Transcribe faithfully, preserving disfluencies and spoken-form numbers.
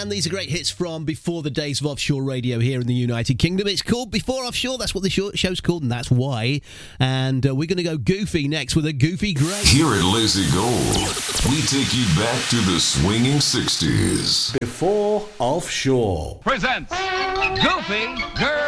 And these are great hits from before the days of offshore radio here in the United Kingdom. It's called Before Offshore. That's what the show, show's called, and that's why. And uh, we're going to go goofy next with a goofy great. Here at Lazy Gold, we take you back to the swinging sixties. Before Offshore presents Goofy Girl.